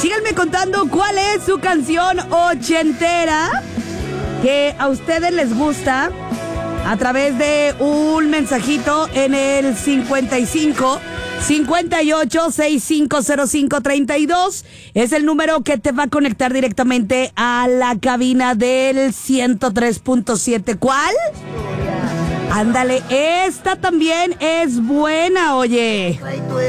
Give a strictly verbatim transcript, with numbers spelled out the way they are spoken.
Síganme contando cuál es su canción ochentera que a ustedes les gusta a través de un mensajito en el cincuenta y cinco, cincuenta y ocho, sesenta y cinco cero cinco, treinta y dos. Es el número que te va a conectar directamente a la cabina del ciento tres punto siete. ¿Cuál? Ándale, esta también es buena, oye.